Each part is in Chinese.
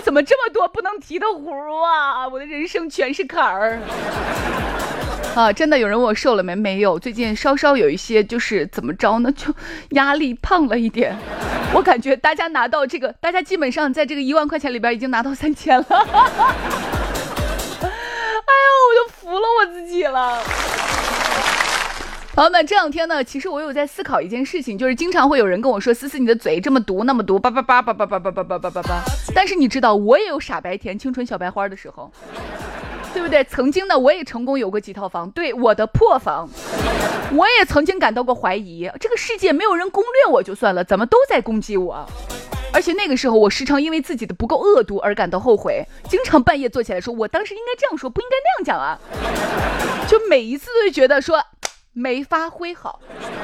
怎么这么多不能提的壶啊？我的人生全是坎儿啊！真的有人问我瘦了没？没有，最近稍稍有一些，就是怎么着呢？就压力胖了一点。我感觉大家拿到这个，大家基本上在这个1万块钱里边已经拿到3000了。哎呦，我就服了我自己了。朋友们，这两天呢，其实我有在思考一件事情，就是经常会有人跟我说，思思你的嘴这么毒那么毒，叭叭叭叭叭叭叭叭叭叭叭叭。但是你知道，我也有傻白甜、青春小白花的时候，对不对？曾经呢，我也成功有过几套房，对我的破房，我也曾经感到过怀疑，这个世界没有人攻略我就算了，怎么都在攻击我？而且那个时候，我时常因为自己的不够恶毒而感到后悔，经常半夜坐起来说，我当时应该这样说，不应该那样讲啊。就每一次都觉得说没发挥好。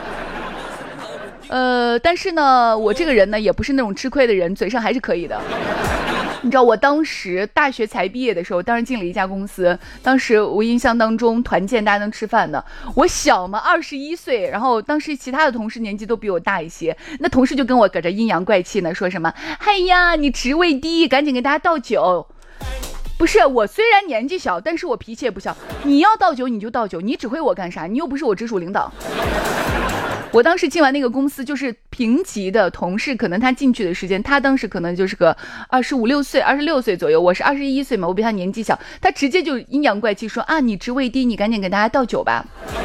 但是呢，我这个人呢也不是那种吃亏的人，嘴上还是可以的。你知道我当时大学才毕业的时候，当时进了一家公司，当时我印象当中团建大家能吃饭的，我小嘛21岁，然后当时其他的同事年纪都比我大一些，那同事就跟我搁这阴阳怪气呢，说什么哎呀你职位低，赶紧给大家倒酒。不是，我虽然年纪小，但是我脾气也不小，你要倒酒你就倒酒，你指挥我干啥？你又不是我直属领导。我当时进完那个公司，就是平级的同事，可能他进去的时间，他当时可能就是个25、6岁、26岁左右，我是21岁嘛，我比他年纪小，他直接就阴阳怪气说啊，你职位低，你赶紧给大家倒酒吧。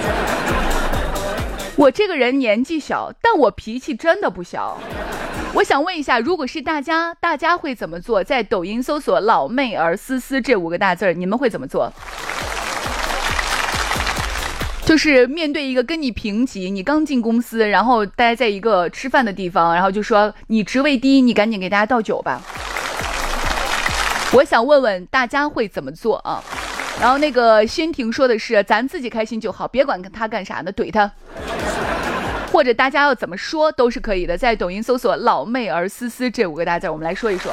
我这个人年纪小，但我脾气真的不小。我想问一下，如果是大家会怎么做？在抖音搜索老妹儿思思这5个大字，你们会怎么做？就是面对一个跟你平级，你刚进公司，然后大家在一个吃饭的地方，然后就说你职位低，你赶紧给大家倒酒吧。我想问问大家会怎么做啊？然后那个宣婷说的是咱自己开心就好，别管他干啥呢，怼他。或者大家要怎么说都是可以的，在抖音搜索老妹儿思思这5个大字，我们来说一说。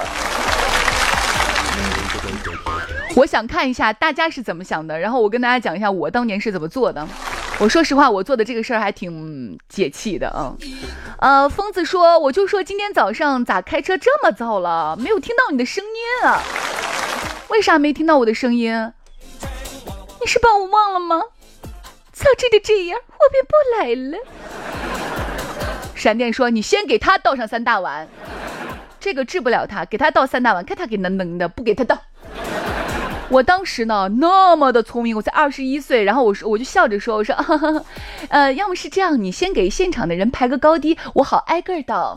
我想看一下大家是怎么想的，然后我跟大家讲一下我当年是怎么做的。我说实话，我做的这个事儿还挺解气的啊。疯子说，我就说今天早上咋开车这么早了，没有听到你的声音啊？为啥没听到我的声音？你是把我忘了吗？早知道这样，我便不来了。闪电说，你先给他倒上3大碗，这个治不了他，给他倒3大碗，看他给能的，不给他倒。我当时呢那么的聪明，我才21岁，然后我就笑着说，我说要么是这样，你先给现场的人排个高低，我好挨个倒。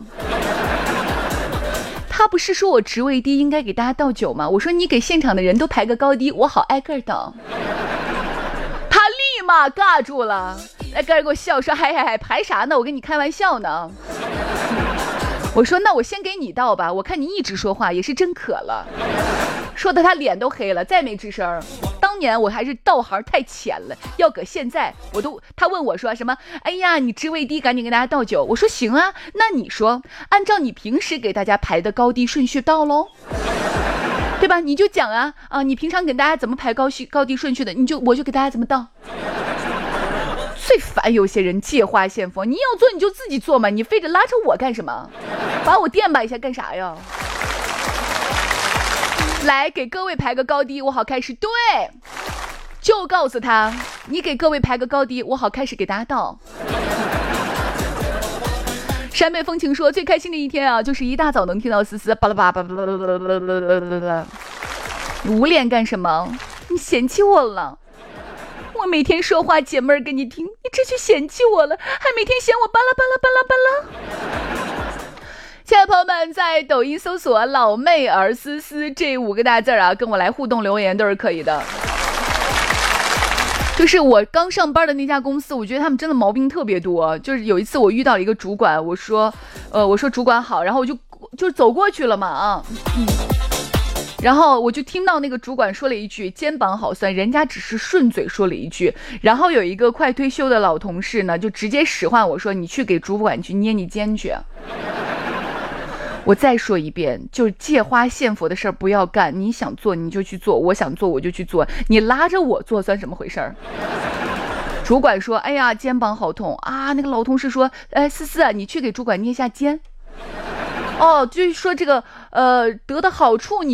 他不是说我职位低应该给大家倒酒吗？我说你给现场的人都排个高低，我好挨个倒。他立马尬住了，挨个给我笑说嗨，排啥呢？我跟你开玩笑呢。我说那我先给你倒吧，我看你一直说话也是真渴了。说的他脸都黑了，再没吱声。当年我还是道行太浅了，要搁现在他问我说什么，哎呀你职位低赶紧给大家倒酒，我说行啊，那你说按照你平时给大家排的高低顺序倒咯，对吧？你就讲啊你平常给大家怎么排高低顺序的，我就给大家怎么倒。最烦有些人借花献佛，你要做你就自己做嘛，你非得拉着我干什么？把我电吧一下干啥呀？来给各位排个高低，我好开始。对，就告诉他你给各位排个高低，我好开始给大家倒。山北风情说，最开心的一天啊，就是一大早能听到思思巴拉巴拉巴拉巴拉巴拉巴拉巴拉。无脸干什么？你嫌弃我了？我每天说话解闷儿给你听，你这就嫌弃我了，还每天嫌我巴拉巴拉巴拉巴拉。亲爱的朋友们，在抖音搜索老妹儿思思这5个大字啊，跟我来互动留言都是可以的。就是我刚上班的那家公司，我觉得他们真的毛病特别多。就是有一次我遇到了一个主管，我说主管好，然后我就走过去了嘛然后我就听到那个主管说了一句肩膀好酸，人家只是顺嘴说了一句，然后有一个快退休的老同事呢，就直接使唤我说你去给主管去捏你肩去。我再说一遍，就是借花献佛的事儿不要干，你想做你就去做，我想做我就去做，你拉着我做算什么回事儿？主管说哎呀肩膀好痛啊，那个老同事说思思你去给主管捏一下肩。就是说这个得的好处你